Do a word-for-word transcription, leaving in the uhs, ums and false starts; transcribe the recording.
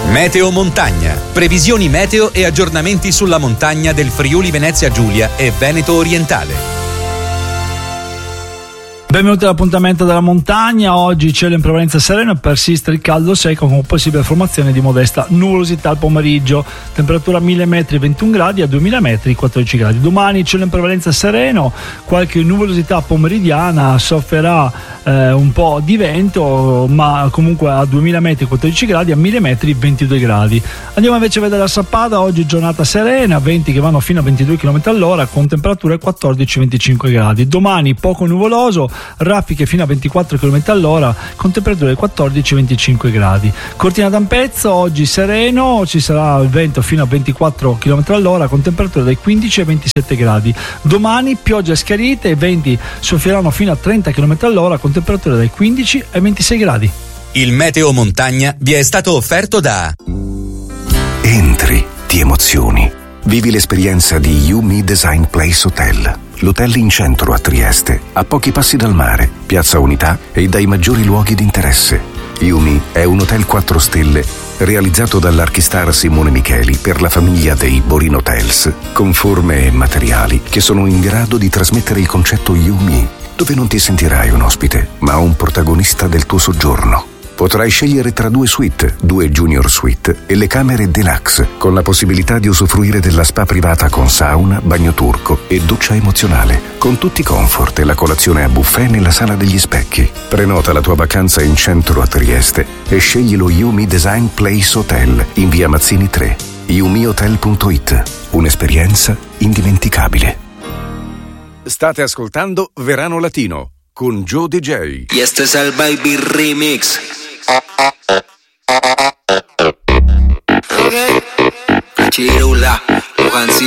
Meteo Montagna. Previsioni meteo e aggiornamenti sulla montagna del Friuli Venezia Giulia e Veneto Orientale. Benvenuti all'appuntamento della montagna. Oggi cielo in prevalenza sereno, persiste il caldo secco con possibile formazione di modesta nuvolosità al pomeriggio. Temperatura a mille metri ventuno gradi, a duemila metri quattordici gradi. Domani cielo in prevalenza sereno, qualche nuvolosità pomeridiana, sofferà eh, un po' di vento, ma comunque a duemila metri quattordici gradi, a mille metri ventidue gradi. Andiamo invece a vedere la Sappada. Oggi giornata serena, venti che vanno fino a ventidue chilometri all'ora con temperature quattordici venticinque gradi. Domani poco nuvoloso, raffiche fino a ventiquattro chilometri all'ora con temperature quattordici venticinque gradi. Cortina d'Ampezzo oggi sereno, ci sarà il vento fino a ventiquattro chilometri all'ora con temperature dai quindici ai ventisette gradi. Domani piogge schiarite e venti soffieranno fino a trenta chilometri all'ora con temperature dai quindici ai ventisei gradi. Il Meteo Montagna vi è stato offerto da Entri, ti emozioni. Vivi l'esperienza di Yumi Design Place Hotel. L'hotel in centro a Trieste, a pochi passi dal mare, Piazza Unità e dai maggiori luoghi di interesse. Yumi è un hotel quattro stelle realizzato dall'archistar Simone Micheli per la famiglia dei Borin Hotels, con forme e materiali che sono in grado di trasmettere il concetto Yumi, dove non ti sentirai un ospite, ma un protagonista del tuo soggiorno. Potrai scegliere tra due suite, due junior suite e le camere deluxe, con la possibilità di usufruire della spa privata con sauna, bagno turco e doccia emozionale, con tutti i comfort e la colazione a buffet nella sala degli specchi. Prenota la tua vacanza in centro a Trieste e scegli lo Yumi Design Place Hotel in via Mazzini tre. yumi hotel punto it. Un'esperienza indimenticabile. State ascoltando Verano Latino con Joe D J. Y este es el Baby Remix. Chirula,